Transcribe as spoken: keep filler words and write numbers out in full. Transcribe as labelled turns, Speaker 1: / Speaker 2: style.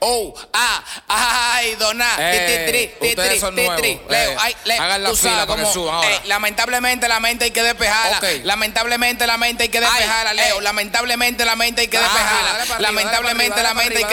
Speaker 1: oh, ah, ay, dona,
Speaker 2: Eh,
Speaker 1: ti, ti, tri,
Speaker 2: ustedes
Speaker 1: ti,
Speaker 2: son
Speaker 1: tri,
Speaker 2: nuevos.
Speaker 1: tri, Leo,
Speaker 2: Eh,
Speaker 1: ay, Leo,
Speaker 2: hagan la
Speaker 1: tú
Speaker 2: fila
Speaker 1: sabes
Speaker 2: para que
Speaker 1: cómo,
Speaker 2: suban ahora.
Speaker 1: eh, lamentablemente la mente hay que despejarla.
Speaker 2: Ok.
Speaker 1: Lamentablemente la mente hay que
Speaker 2: Ay,
Speaker 1: despejarla, Leo.
Speaker 2: eh.
Speaker 1: Lamentablemente la mente hay que
Speaker 2: Ah,
Speaker 1: despejarla.
Speaker 2: dale para arriba,
Speaker 1: Lamentablemente
Speaker 2: dale
Speaker 1: la
Speaker 2: para
Speaker 1: mente hay
Speaker 2: arriba.
Speaker 1: que